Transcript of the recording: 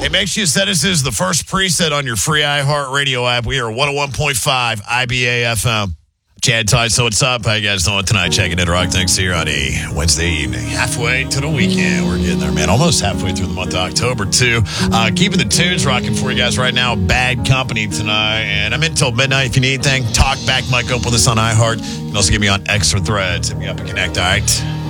make sure you set us as the first preset on your free iHeartRadio app. We are 101.5 IBA FM. Chad Tice, so what's up? How you guys doing tonight? Checking it, Rock. Thanks here on a Wednesday evening. Halfway to the weekend. We're getting there, man. Almost halfway through the month of October, too. Keeping the tunes rocking for you guys right now. Bad Company tonight. And I'm in till midnight if you need anything. Talk back, Mike, up with us on iHeart. You can also get me on Extra Threads. Hit me up and connect, all right?